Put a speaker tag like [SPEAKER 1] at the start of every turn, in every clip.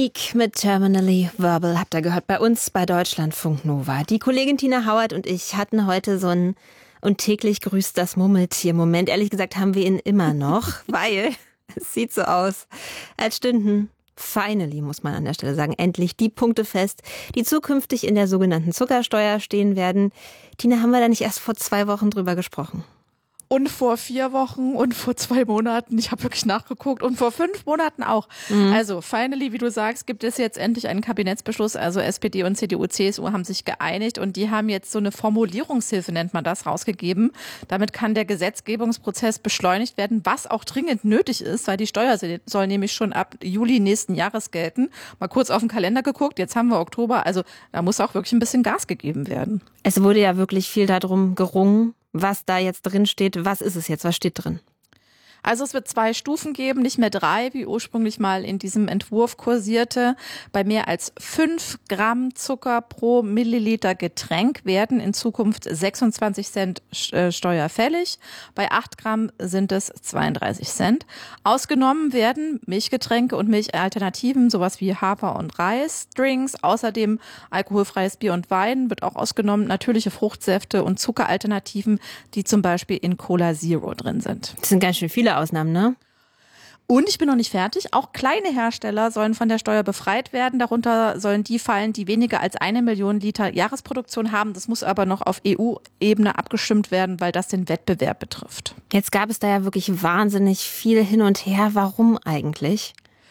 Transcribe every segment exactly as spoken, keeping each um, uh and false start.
[SPEAKER 1] Unique mit Terminally Verbal habt ihr gehört bei uns bei Deutschlandfunk Nova. Die Kollegin Tina Hauert und ich hatten heute so ein und täglich grüßt das Murmeltier-Moment. Ehrlich gesagt haben wir ihn immer noch, weil es sieht so aus, als stünden finally, muss man an der Stelle sagen, endlich die Punkte fest, die zukünftig in der sogenannten Zuckersteuer stehen werden. Tina, haben wir da nicht erst vor zwei Wochen drüber gesprochen?
[SPEAKER 2] Und vor vier Wochen und vor zwei Monaten, ich habe wirklich nachgeguckt, und vor fünf Monaten auch. Mhm. Also finally, wie du sagst, gibt es jetzt endlich einen Kabinettsbeschluss. Also S P D und C D U, C S U haben sich geeinigt und die haben jetzt so eine Formulierungshilfe, nennt man das, rausgegeben. Damit kann der Gesetzgebungsprozess beschleunigt werden, was auch dringend nötig ist, weil die Steuer soll nämlich schon ab Juli nächsten Jahres gelten. Mal kurz auf den Kalender geguckt, jetzt haben wir Oktober, also da muss auch wirklich ein bisschen Gas gegeben werden.
[SPEAKER 1] Es wurde ja wirklich viel darum gerungen, was da jetzt drin steht. Was ist es jetzt? Was steht drin?
[SPEAKER 2] Also es wird zwei Stufen geben, nicht mehr drei, wie ursprünglich mal in diesem Entwurf kursierte. Bei mehr als fünf Gramm Zucker pro Milliliter Getränk werden in Zukunft sechsundzwanzig Cent Steuer fällig. Bei acht Gramm sind es zweiunddreißig Cent. Ausgenommen werden Milchgetränke und Milchalternativen, sowas wie Hafer- und Reisdrinks. Außerdem alkoholfreies Bier und Wein wird auch ausgenommen. Natürliche Fruchtsäfte und Zuckeralternativen, die zum Beispiel in Cola Zero drin sind.
[SPEAKER 1] Das sind ganz schön viele Ausnahmen, ne?
[SPEAKER 2] Und ich bin noch nicht fertig. Auch kleine Hersteller sollen von der Steuer befreit werden. Darunter sollen die fallen, die weniger als eine Million Liter Jahresproduktion haben. Das muss aber noch auf E U-Ebene abgestimmt werden, weil das den Wettbewerb betrifft.
[SPEAKER 1] Jetzt gab es da ja wirklich wahnsinnig viel hin und her. Warum eigentlich?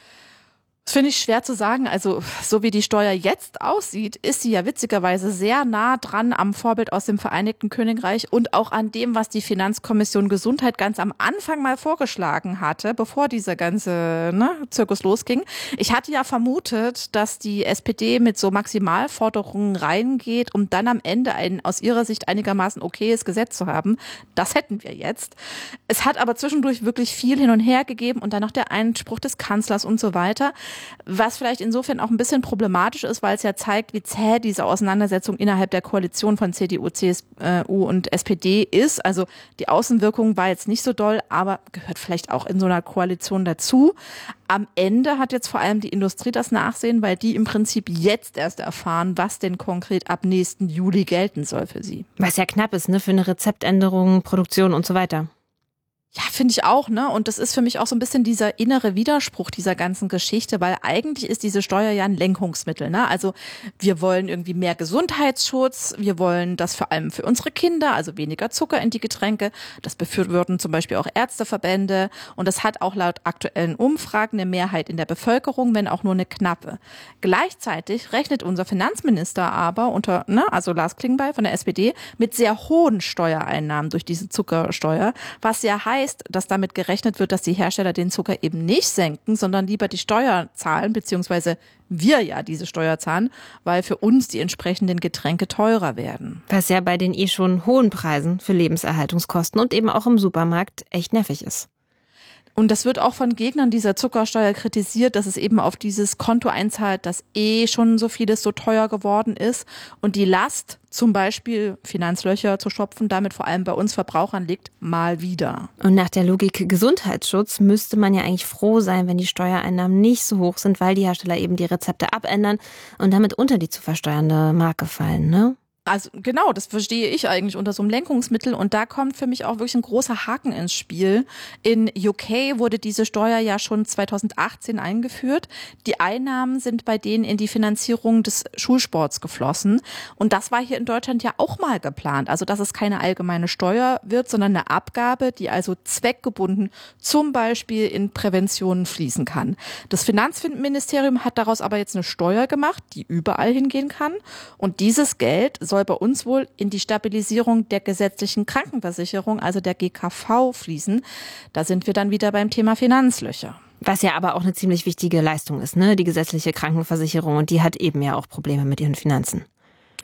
[SPEAKER 2] Das finde ich schwer zu sagen. Also so wie die Steuer jetzt aussieht, ist sie ja witzigerweise sehr nah dran am Vorbild aus dem Vereinigten Königreich und auch an dem, was die Finanzkommission Gesundheit ganz am Anfang mal vorgeschlagen hatte, bevor dieser ganze ne, Zirkus losging. Ich hatte ja vermutet, dass die S P D mit so Maximalforderungen reingeht, um dann am Ende ein aus ihrer Sicht einigermaßen okayes Gesetz zu haben. Das hätten wir jetzt. Es hat aber zwischendurch wirklich viel hin und her gegeben und dann noch der Einspruch des Kanzlers und so weiter. Was vielleicht insofern auch ein bisschen problematisch ist, weil es ja zeigt, wie zäh diese Auseinandersetzung innerhalb der Koalition von C D U, C S U und S P D ist. Also die Außenwirkung war jetzt nicht so doll, aber gehört vielleicht auch in so einer Koalition dazu. Am Ende hat jetzt vor allem die Industrie das Nachsehen, weil die im Prinzip jetzt erst erfahren, was denn konkret ab nächsten Juli gelten soll für sie.
[SPEAKER 1] Was ja knapp ist, ne, für eine Rezeptänderung, Produktion und so weiter.
[SPEAKER 2] Ja, finde ich auch, ne? Und das ist für mich auch so ein bisschen dieser innere Widerspruch dieser ganzen Geschichte, weil eigentlich ist diese Steuer ja ein Lenkungsmittel, ne? Also wir wollen irgendwie mehr Gesundheitsschutz, wir wollen das vor allem für unsere Kinder, also weniger Zucker in die Getränke. Das befürworten zum Beispiel auch Ärzteverbände und das hat auch laut aktuellen Umfragen eine Mehrheit in der Bevölkerung, wenn auch nur eine knappe. Gleichzeitig rechnet unser Finanzminister aber unter, ne, also Lars Klingbeil von der S P D, mit sehr hohen Steuereinnahmen durch diese Zuckersteuer, was ja heißt, dass damit gerechnet wird, dass die Hersteller den Zucker eben nicht senken, sondern lieber die Steuer zahlen, beziehungsweise wir ja diese Steuer zahlen, weil für uns die entsprechenden Getränke teurer werden.
[SPEAKER 1] Was ja bei den eh schon hohen Preisen für Lebenserhaltungskosten und eben auch im Supermarkt echt nervig ist.
[SPEAKER 2] Und das wird auch von Gegnern dieser Zuckersteuer kritisiert, dass es eben auf dieses Konto einzahlt, dass eh schon so vieles so teuer geworden ist und die Last, zum Beispiel Finanzlöcher zu stopfen, damit vor allem bei uns Verbrauchern liegt, mal wieder.
[SPEAKER 1] Und nach der Logik Gesundheitsschutz müsste man ja eigentlich froh sein, wenn die Steuereinnahmen nicht so hoch sind, weil die Hersteller eben die Rezepte abändern und damit unter die zu versteuernde Marke fallen, ne?
[SPEAKER 2] Also genau, das verstehe ich eigentlich unter so einem Lenkungsmittel und da kommt für mich auch wirklich ein großer Haken ins Spiel. In U K wurde diese Steuer ja schon zweitausendachtzehn eingeführt. Die Einnahmen sind bei denen in die Finanzierung des Schulsports geflossen und das war hier in Deutschland ja auch mal geplant. Also dass es keine allgemeine Steuer wird, sondern eine Abgabe, die also zweckgebunden zum Beispiel in Prävention fließen kann. Das Finanzministerium hat daraus aber jetzt eine Steuer gemacht, die überall hingehen kann und dieses Geld soll soll bei uns wohl in die Stabilisierung der gesetzlichen Krankenversicherung, also der G K V, fließen. Da sind wir dann wieder beim Thema Finanzlöcher.
[SPEAKER 1] Was ja aber auch eine ziemlich wichtige Leistung ist, ne? Die gesetzliche Krankenversicherung. Und die hat eben ja auch Probleme mit ihren Finanzen.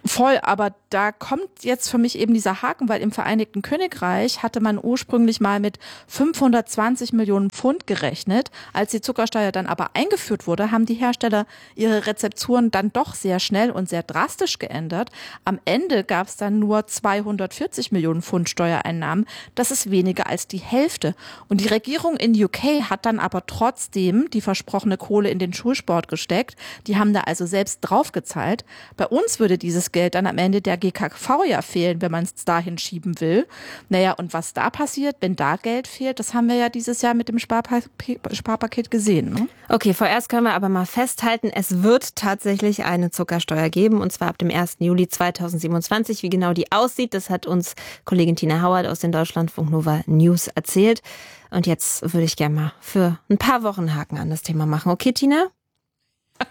[SPEAKER 2] Voll, aber da kommt jetzt für mich eben dieser Haken, weil im Vereinigten Königreich hatte man ursprünglich mal mit fünfhundertzwanzig Millionen Pfund gerechnet. Als die Zuckersteuer dann aber eingeführt wurde, haben die Hersteller ihre Rezepturen dann doch sehr schnell und sehr drastisch geändert. Am Ende gab es dann nur zweihundertvierzig Millionen Pfund Steuereinnahmen. Das ist weniger als die Hälfte. Und die Regierung in U K hat dann aber trotzdem die versprochene Kohle in den Schulsport gesteckt. Die haben da also selbst draufgezahlt. Bei uns würde dieses Geld dann am Ende der G K V ja fehlen, wenn man es dahin schieben will. Naja, und was da passiert, wenn da Geld fehlt, das haben wir ja dieses Jahr mit dem Sparpaket, Sparpaket gesehen. Ne?
[SPEAKER 1] Okay, vorerst können wir aber mal festhalten, es wird tatsächlich eine Zuckersteuer geben, und zwar ab dem ersten Juli zweitausendsiebenundzwanzig. Wie genau die aussieht, das hat uns Kollegin Tina Hauert aus den Deutschlandfunk Nova News erzählt. Und jetzt würde ich gerne mal für ein paar Wochen Haken an das Thema machen. Okay, Tina?